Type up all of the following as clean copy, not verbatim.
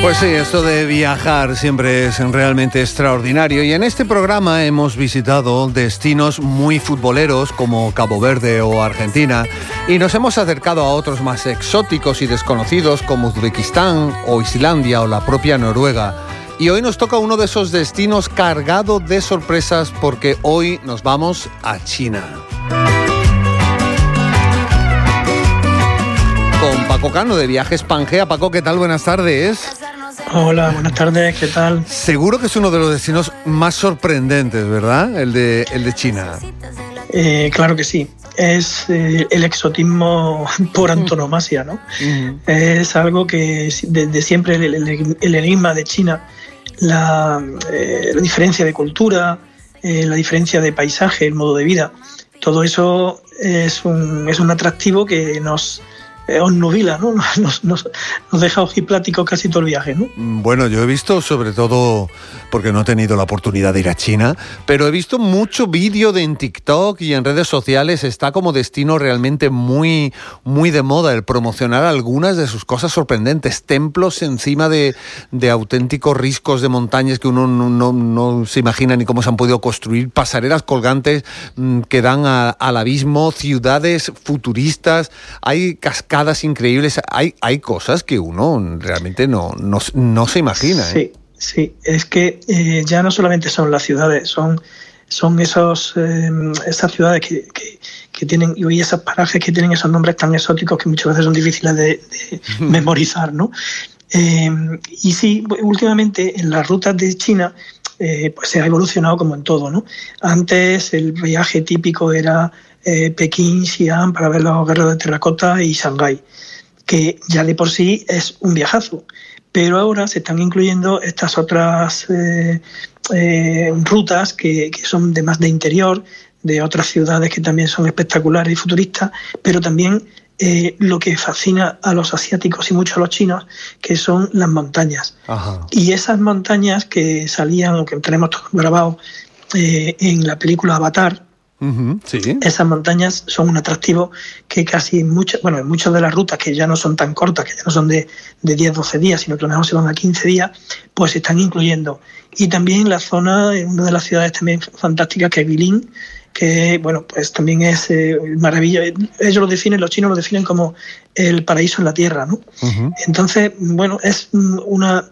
Pues sí, esto de viajar siempre es realmente extraordinario y en este programa hemos visitado destinos muy futboleros como Cabo Verde o Argentina y nos hemos acercado a otros más exóticos y desconocidos como Uzbekistán o Islandia o la propia Noruega. Y hoy nos toca uno de esos destinos cargado de sorpresas porque hoy nos vamos a China. Con Paco Cano de Viajes Pangea. Paco, ¿qué tal? Buenas tardes. Hola, buenas tardes, ¿qué tal? Seguro que es uno de los destinos más sorprendentes, ¿verdad? El de China. Claro que sí. Es el exotismo por antonomasia, ¿no? Es algo que desde siempre el enigma de China, la diferencia de cultura, la diferencia de paisaje, el modo de vida, todo eso es un atractivo que nos obnubila, ¿no? Nos deja ojipláticos casi todo el viaje, ¿no? Bueno, yo he visto, sobre todo, porque no he tenido la oportunidad de ir a China, pero he visto mucho vídeo en TikTok y en redes sociales. Está como destino realmente muy, muy de moda el promocionar algunas de sus cosas sorprendentes. Templos encima de auténticos riscos de montañas que uno no se imagina ni cómo se han podido construir. Pasarelas colgantes que dan al abismo, ciudades futuristas, hay cascadas increíbles, hay cosas que uno realmente no se imagina. Sí, es que ya no solamente son las ciudades, son esas ciudades que tienen, y esos parajes que tienen esos nombres tan exóticos que muchas veces son difíciles de memorizar, ¿no? Y sí, últimamente en las rutas de China pues se ha evolucionado como en todo, ¿no? Antes el viaje típico era Pekín, Xi'an para ver los guerreros de terracota y Shanghái, que ya de por sí es un viajazo. Pero ahora se están incluyendo estas otras rutas que son de más de interior, de otras ciudades que también son espectaculares y futuristas, pero también lo que fascina a los asiáticos y mucho a los chinos, que son las montañas. Ajá. Y esas montañas que salían, o que tenemos todo grabado en la película Avatar, sí. Esas montañas son un atractivo que casi en muchas de las rutas que ya no son tan cortas, que ya no son de 10-12 días, sino que a lo mejor se van a 15 días, pues se están incluyendo. Y también la zona, en una de las ciudades también fantásticas, que es Guilin, que bueno, pues también es maravilla. Ellos los chinos lo definen como el paraíso en la tierra, ¿no? Entonces, bueno, es una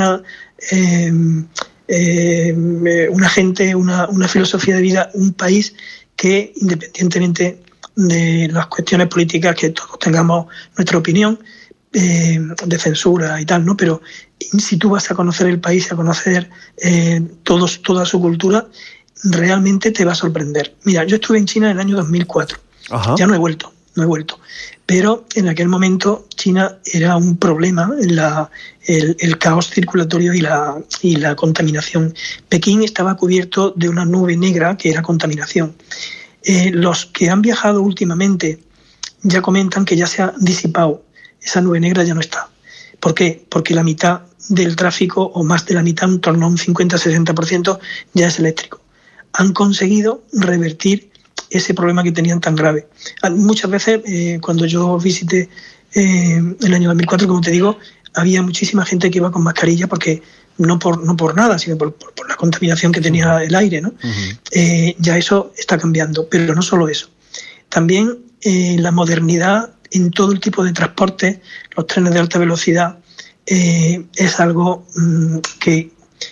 gente, una filosofía de vida, un país que, independientemente de las cuestiones políticas, que todos tengamos nuestra opinión de censura y tal, ¿no? Pero si tú vas a conocer el país, a conocer toda su cultura, realmente te va a sorprender. Mira, yo estuve en China en el año 2004. Ajá. Ya no he vuelto. Pero en aquel momento China era un problema, el caos circulatorio y la contaminación. Pekín estaba cubierto de una nube negra que era contaminación. Los que han viajado últimamente ya comentan que ya se ha disipado. Esa nube negra ya no está. ¿Por qué? Porque la mitad del tráfico, o más de la mitad, en torno a un 50-60%, ya es eléctrico. Han conseguido revertir ese problema que tenían tan grave. Muchas veces, cuando yo visité el año 2004, como te digo, había muchísima gente que iba con mascarilla, porque no por nada, sino por la contaminación que tenía el aire, ¿no? Ya eso está cambiando, pero no solo eso. También la modernidad en todo el tipo de transporte, los trenes de alta velocidad, es algo que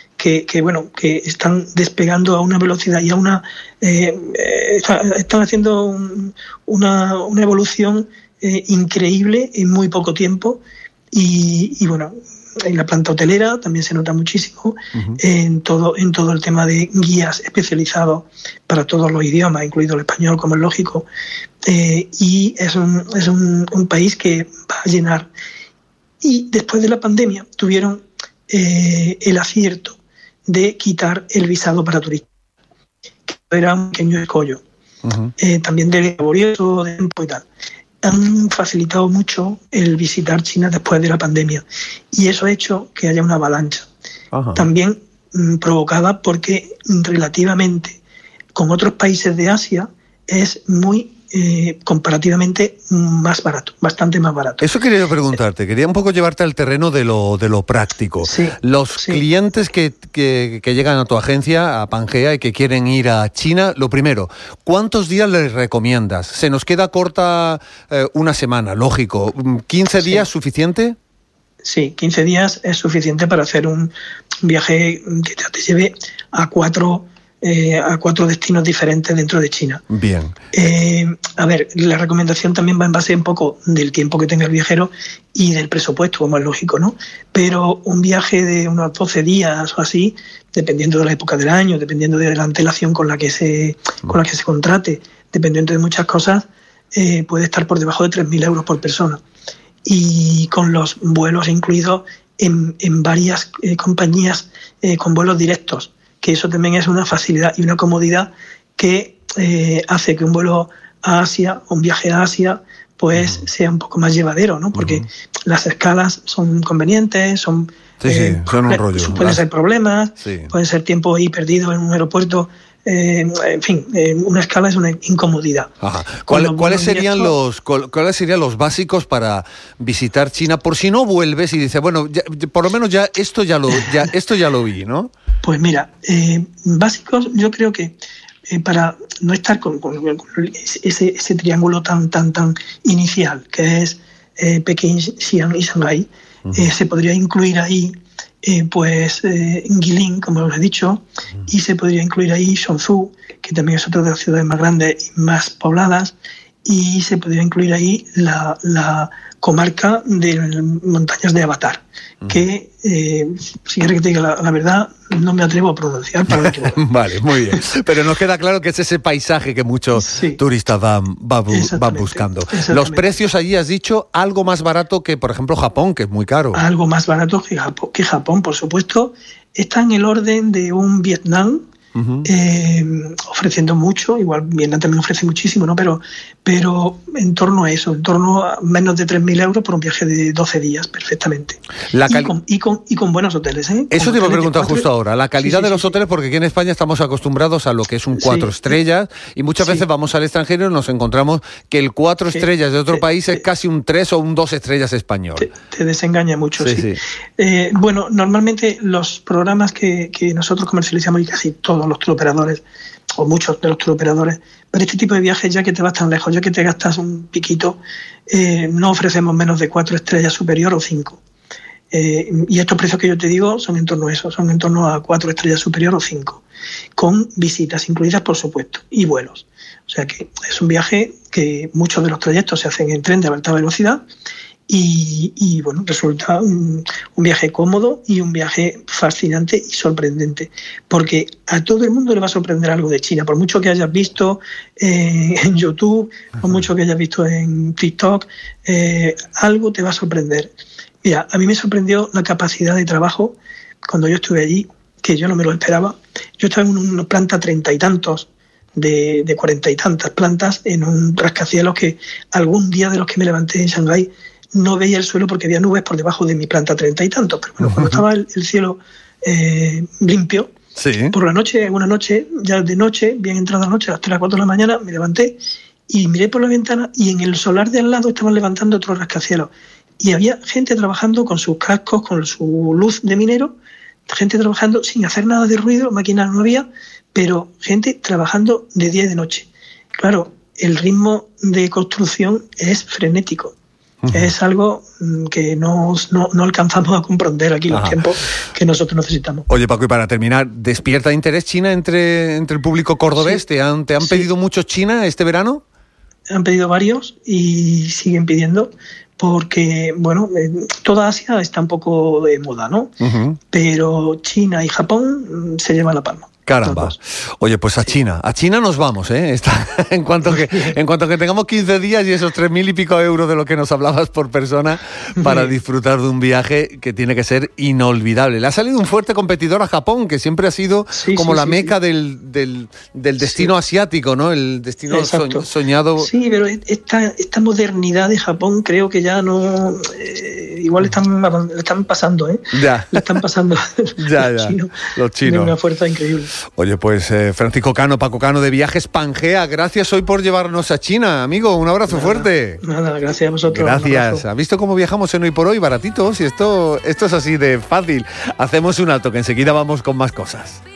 están despegando a una velocidad y a una están haciendo una evolución increíble en muy poco tiempo y bueno, en la planta hotelera también se nota muchísimo, en todo el tema de guías especializados para todos los idiomas, incluido el español, como es lógico, y es un país que va a llenar. Y después de la pandemia tuvieron el acierto de quitar el visado para turistas, que era un pequeño escollo, también de laborioso, de tiempo y tal. Han facilitado mucho el visitar China después de la pandemia, y eso ha hecho que haya una avalancha. También provocada porque relativamente con otros países de Asia es muy comparativamente más barato, bastante más barato. Eso quería preguntarte, quería un poco llevarte al terreno de lo práctico. Sí, Los clientes que llegan a tu agencia, a Pangea, y que quieren ir a China, lo primero, ¿cuántos días les recomiendas? Se nos queda corta una semana, lógico. ¿15 días suficiente? Sí, 15 días es suficiente para hacer un viaje que te lleve a cuatro destinos diferentes dentro de China. Bien. A ver, la recomendación también va en base un poco del tiempo que tenga el viajero y del presupuesto, como es lógico, ¿no? Pero un viaje de unos 12 días o así, dependiendo de la época del año, dependiendo de la antelación con la que se contrate, dependiendo de muchas cosas, puede estar por debajo de 3.000 euros por persona. Y con los vuelos incluidos en varias compañías con vuelos directos, que eso también es una facilidad y una comodidad que hace que un vuelo a Asia, un viaje a Asia, pues sea un poco más llevadero, ¿no? Porque las escalas son convenientes, son son un rollo. Pueden ser problemas, pueden ser tiempo ahí perdido en un aeropuerto. En fin, una escala es una incomodidad. ¿Cuáles serían los básicos para visitar China? Por si no vuelves y dices, bueno, por lo menos esto ya lo vi, ¿no? Pues mira, básicos, yo creo que para no estar con ese triángulo tan inicial, que es Pekín, Xi'an y Shanghái, se podría incluir ahí Guilin, como os he dicho, y se podría incluir ahí Zhongzhou, que también es otra de las ciudades más grandes y más pobladas, y se podría incluir ahí la comarca de montañas de Avatar, que, si quieres que te diga la verdad, no me atrevo a pronunciar para no equivocarme. Vale, muy bien. Pero nos queda claro que es ese paisaje que muchos turistas van buscando. Los precios allí, has dicho, algo más barato que, por ejemplo, Japón, que es muy caro. Algo más barato que Japón, por supuesto. Está en el orden de un Vietnam, ofreciendo mucho. Igual Vietnam también ofrece muchísimo, ¿no? Pero en torno a eso, en torno a menos de 3.000 euros por un viaje de 12 días, perfectamente. Y con buenos hoteles, ¿eh? Eso te iba a preguntar justo ahora, la calidad de los hoteles, porque aquí en España estamos acostumbrados a lo que es un 4 estrellas, y muchas veces vamos al extranjero y nos encontramos que el 4 estrellas de otro país es casi un 3 o un 2 estrellas español. Te desengaña mucho, bueno, normalmente los programas que nosotros comercializamos, y casi todos los turoperadores, o muchos de los turoperadores, pero este tipo de viajes, ya que te vas tan lejos, ya que te gastas un piquito, no ofrecemos menos de 4 estrellas superior o 5. Y estos precios que yo te digo son en torno a eso, son en torno a 4 estrellas superior o 5, con visitas incluidas, por supuesto, y vuelos. O sea que es un viaje que muchos de los trayectos se hacen en tren de alta velocidad, y bueno, resulta un viaje cómodo y un viaje fascinante y sorprendente, porque a todo el mundo le va a sorprender algo de China, por mucho que hayas visto en YouTube, por mucho que hayas visto en TikTok, algo te va a sorprender. Mira, a mí me sorprendió la capacidad de trabajo cuando yo estuve allí, que yo no me lo esperaba. Yo estaba en una planta 30 y tantos, de 40 y tantas plantas, en un rascacielos que algún día de los que me levanté en Shanghái no veía el suelo porque había nubes por debajo de mi planta 30 y tantos. Pero bueno, cuando estaba el cielo limpio, por la noche, una noche, ya de noche, bien entrada la noche, a las 3 o 4 de la mañana, me levanté y miré por la ventana, y en el solar de al lado estaban levantando otros rascacielos. Y había gente trabajando con sus cascos, con su luz de minero, gente trabajando sin hacer nada de ruido, máquinas no había, pero gente trabajando de día y de noche. Claro, el ritmo de construcción es frenético. Es algo que no alcanzamos a comprender aquí los tiempos que nosotros necesitamos. Oye, Paco, y para terminar, ¿despierta interés China entre el público cordobés? ¿Te han pedido mucho China este verano? Han pedido varios y siguen pidiendo, porque, bueno, toda Asia está un poco de moda, ¿no? Pero China y Japón se llevan la palma. Caramba. Oye, pues a China nos vamos, ¿eh? En cuanto que tengamos 15 días y esos 3.000 y pico euros de lo que nos hablabas por persona para disfrutar de un viaje que tiene que ser inolvidable. Le ha salido un fuerte competidor a Japón, que siempre ha sido la meca del destino asiático, ¿no? El destino soñado. Sí, pero esta modernidad de Japón creo que ya no... igual le están pasando, ¿eh? Ya. Le están pasando los chinos. De una fuerza increíble. Oye, pues Francisco Cano, Paco Cano de Viajes Pangea, gracias hoy por llevarnos a China, amigo, un abrazo fuerte. Nada, gracias a vosotros. Gracias. ¿Has visto cómo viajamos en Hoy por Hoy, baratitos? Y esto es así de fácil. Hacemos un alto, que enseguida vamos con más cosas.